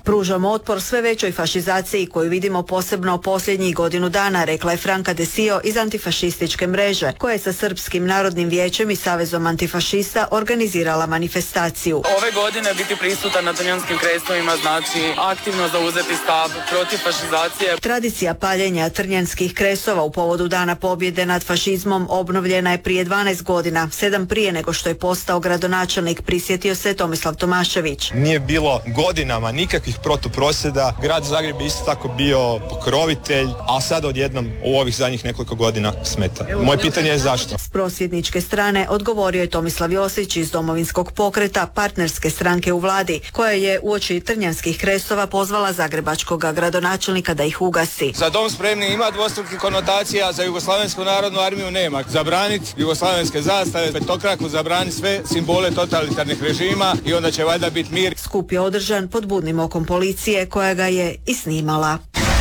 Pružamo otpor sve većoj fašizaciji koju vidimo posebno posljednjih godinu dana, rekla je Franka Desio iz antifašističke mreže, koja je sa Srpskim narodnim vijećem i Savezom antifašista organizirala manifestaciju. Ove godine biti prisutan na Trnjanskim krestovima znači aktivno zauzeti stav protiv fašizacije. Tradicija paljenja trnjanskih kresova u povodu Dana pobjede nad fašizmom obnovljena je prije 12 godina, 7 prije nego što je postao gradonačelnik, prisjetio se Tomislav Tomašević. Nije bilo godinama nikakvih protuprosvjeda, grad Zagreb je isto tako bio pokrovitelj, a sad odjednom u ovih zadnjih nekoliko godina smeta. Moje pitanje je zašto? S prosvjedničke strane odgovorio je Tomislav Josić iz Domovinskog pokreta, partnerske stranke u vladi, koja je uoči trnjanskih kresova pozvala zagrebačkog gradonačelnika da ih ugasi. Za dom spremni ima dvostrukih konotacija, za Jugoslavensku narodnu armiju nema. Zabraniti jugoslavenske zastave, petokraku, zabraniti sve simbole totalitarnih režima i onda će valjda biti mir. Skup je održan pod budnim okom policije koja ga je i snimala.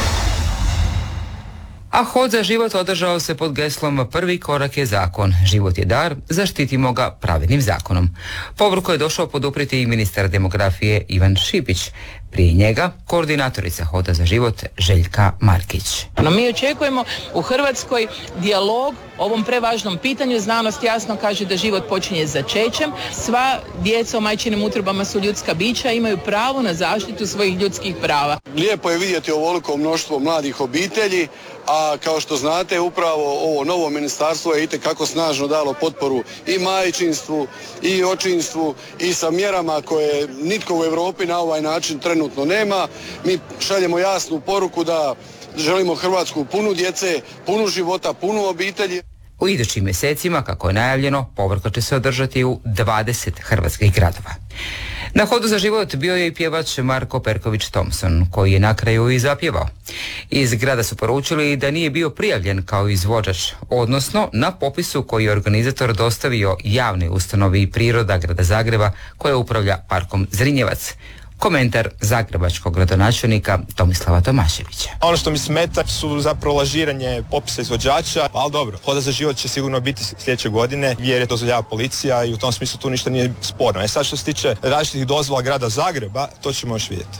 A hod za život održao se pod geslom "Prvi korak je zakon, život je dar, zaštitimo ga pravednim zakonom". Povorku je došao poduprijeti i ministar demografije Ivan Šipić. Prije njega koordinatorica Hoda za život Željka Markić. No, mi očekujemo u Hrvatskoj dijalog o ovom prevažnom pitanju. Znanost jasno kaže da život počinje začećem. Sva djeca u majčinim utrobama su ljudska bića, imaju pravo na zaštitu svojih ljudskih prava. Lijepo je vidjeti ovoliko mnoštvo mladih obitelji, a kao što znate upravo ovo novo ministarstvo je itekako snažno dalo potporu i majčinstvu i očinstvu i sa mjerama koje nitko u Europi na ovaj način trenutno nema. Mi šaljemo jasnu poruku da želimo Hrvatsku punu djece, punu života, punu obitelji. U idućim mjesecima, kako je najavljeno, povorka će se održati u 20 hrvatskih gradova. Na Hodu za život bio je i pjevač Marko Perković Thompson, koji je na kraju i zapjevao. Iz grada su poručili da nije bio prijavljen kao izvođač, odnosno na popisu koji je organizator dostavio javnoj ustanovi Priroda grada Zagreba koja upravlja parkom Zrinjevac. Komentar zagrebačkog gradonačelnika Tomislava Tomaševića. Ono što mi smeta su zapravo lažiranje popisa izvođača, ali dobro, Hoda za život će sigurno biti sljedeće godine jer je dozvoljava policija i u tom smislu tu ništa nije sporno. Sad što se tiče različitih dozvola grada Zagreba, to ćemo još vidjeti.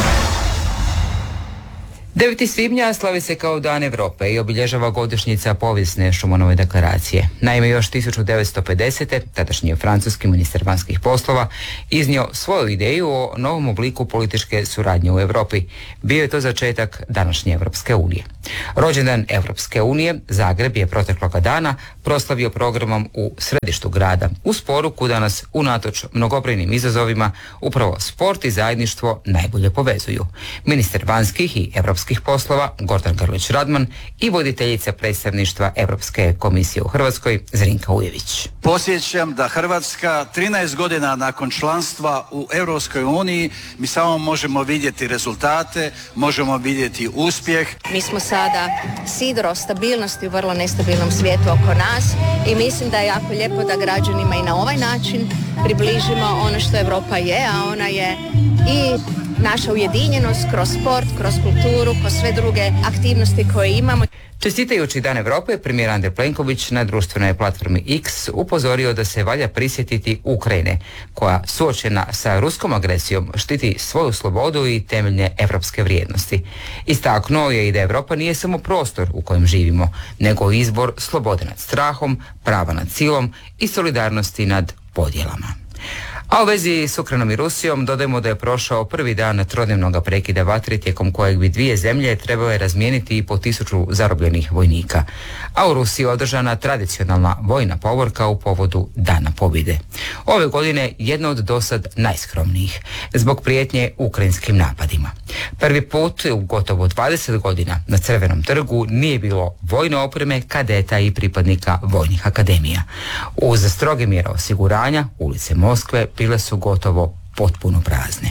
9. svibnja slavi se kao Dan Europe i obilježava godišnjica povijesne Šumanove deklaracije. Naime, još 1950. tadašnji je francuski ministar vanjskih poslova iznio svoju ideju o novom obliku političke suradnje u Europi. Bio je to začetak današnje Europske unije. Rođendan Europske unije Zagreb je protekloga dana proslavio programom u središtu grada uz poruku da nas unatoč mnogobrojnim izazovima upravo sport i zajedništvo najbolje povezuju. Ministar vanjskih i europskih poslova Gordan Grlić Radman i voditeljica predstavništva Europske komisije u Hrvatskoj Zrinka Ujević. Podsjećam da Hrvatska 13 godina nakon članstva u Europskoj uniji mi samo možemo vidjeti rezultate, možemo vidjeti uspjeh. Mi smo sada sidro stabilnosti u vrlo nestabilnom svijetu oko nas i mislim da je jako lijepo da građanima i na ovaj način približimo ono što Europa je, a ona je i naša ujedinjenost kroz sport, kroz kulturu, kroz sve druge aktivnosti koje imamo. Čestitajući Dan Europe, premijer Andrej Plenković na društvenoj platformi X upozorio da se valja prisjetiti Ukrajine, koja suočena sa ruskom agresijom štiti svoju slobodu i temeljne evropske vrijednosti. Istaknuo je i da Europa nije samo prostor u kojem živimo, nego izbor slobode nad strahom, prava nad silom i solidarnosti nad podjelama. A u vezi s Ukrajinom i Rusijom dodajemo da je prošao prvi dan trodnevnog prekida vatre tijekom kojeg bi dvije zemlje trebale razmijeniti i po 1000 zarobljenih vojnika. A u Rusiji je održana tradicionalna vojna povorka u povodu Dana pobjede. Ove godine jedna od dosad najskromnijih, zbog prijetnje ukrajinskim napadima. Prvi put u gotovo 20 godina na Crvenom trgu nije bilo vojne opreme, kadeta i pripadnika vojnih akademija. Uz stroge mjere osiguranja, ulice Moskve bile su gotovo potpuno prazne.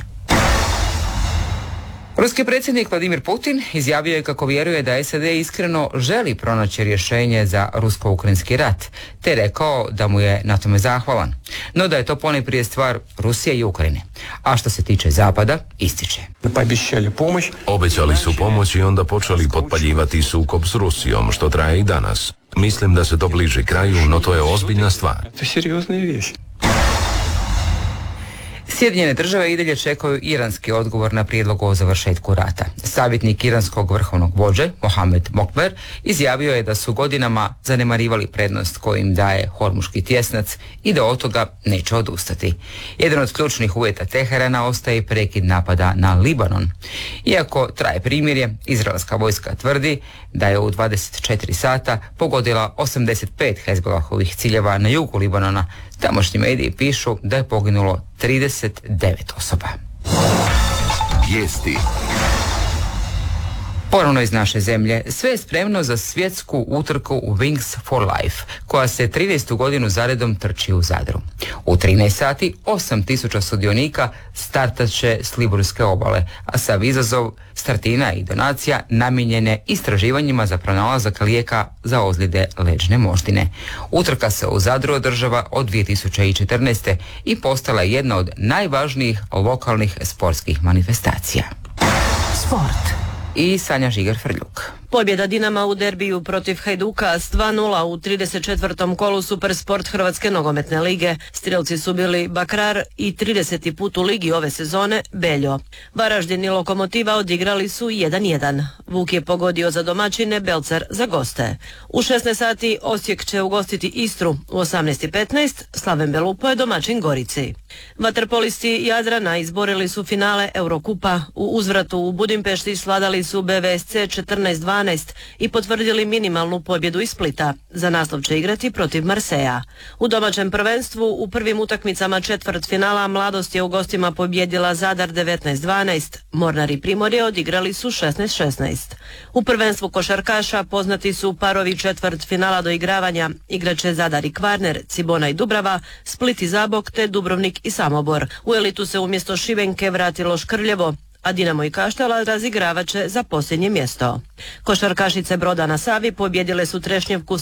Ruski predsjednik Vladimir Putin izjavio je kako vjeruje da SAD iskreno želi pronaći rješenje za rusko-ukrajinski rat, te rekao da mu je na tome zahvalan. No da je to ponajprije stvar Rusije i Ukrajine. A što se tiče Zapada, ističe. Obećali su pomoć i onda počeli potpaljivati sukob s Rusijom, što traje i danas. Mislim da se to bliži kraju, no to je ozbiljna stvar. Sjedinjene države i dalje čekaju iranski odgovor na prijedlog o završetku rata. Savjetnik iranskog vrhovnog vođe, Mohamed Mokber, izjavio je da su godinama zanemarivali prednost koju im daje Hormuški tjesnac i da od toga neće odustati. Jedan od ključnih uvjeta Teherana ostaje prekid napada na Libanon. Iako traje primirje, izraelska vojska tvrdi da je u 24 sata pogodila 85 Hezbollahovih ciljeva na jugu Libanona. Tamošnji mediji pišu da je poginulo 39 osoba. Vijesti. Ponovno iz naše zemlje, sve je spremno za svjetsku utrku u Wings for Life, koja se 13. godinu zaredom trči u Zadru. U 13 sati 8.000 sudionika startat će s Liburske obale, a sav izazov, startina i donacija namijenjene istraživanjima za pronalazak lijeka za ozljede leđne moždine. Utrka se u Zadru održava od 2014. i postala je jedna od najvažnijih lokalnih sportskih manifestacija. Sport. I Sanja Žigar-Frljuk. Pobjeda Dinama u derbiju protiv Hajduka s 2:0 u 34. kolu Supersport Hrvatske nogometne lige. Strijelci su bili Bakrar i 30. put u ligi ove sezone Beljo. Varaždin i Lokomotiva odigrali su 1:1. Vuk je pogodio za domaćine, Belcar za goste. U 16 sati Osijek će ugostiti Istru. U 18:15 Slaven Belupo je domaćin Gorici. Vaterpolisti Jadrana izborili su finale Eurokupa. U uzvratu u Budimpešti svladali su BVSC 14:12 i potvrdili minimalnu pobjedu iz Splita. Za naslov će igrati protiv Marseja. U domaćem prvenstvu u prvim utakmicama četvrtfinala Mladost je u gostima pobjedila Zadar 19:12. Mornar i Primorje odigrali su 16:16. U prvenstvu košarkaša poznati su parovi četvrtfinala do igravanja. Igraće Zadar i Kvarner, Cibona i Dubrava, Split i Zabok te Dubrovnik i Samobor. U elitu se umjesto Šibenke vratilo Škrljevo, a Dinamo i Kaštela razigravat će za posljednje mjesto. Košarkašice Broda na Savi pobjedile su Trešnjevku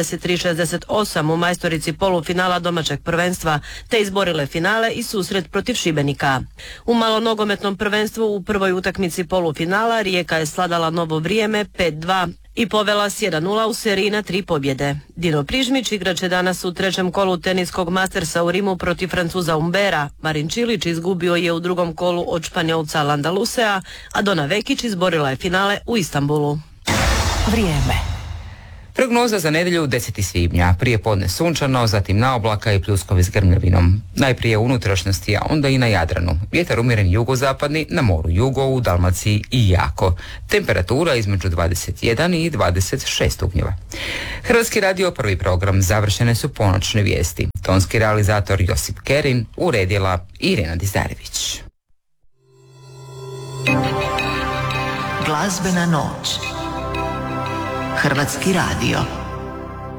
73-68 u majstorici polufinala domaćeg prvenstva, te izborile finale i susret protiv Šibenika. U malonogometnom prvenstvu u prvoj utakmici polufinala Rijeka je sladala Novo Vrijeme 5:2 i povela s 1:0 u seriji na 3 pobjede. Dino Prižmić igraće danas u trećem kolu teniskog Mastersa u Rimu protiv Francuza Umbera. Marin Čilić izgubio je u drugom kolu od Španjolca Landalusea, a Dona Vekić izborila je finale u Istanbulu. Vrijeme. Prognoza za nedjelju 10. svibnja. Prije podne sunčano, zatim na oblaka i pljuskovi s grmljavinom. Najprije u unutrašnjosti, a onda i na Jadranu. Vjetar umjeren jugozapadni, na moru jugo, u Dalmaciji i jako. Temperatura između 21 i 26 stupnjeva. Hrvatski radio, prvi program, završene su ponoćne vijesti. Tonski realizator Josip Kerin, uredila Irena Dizarević. Glazbena noć. Hrvatski radio.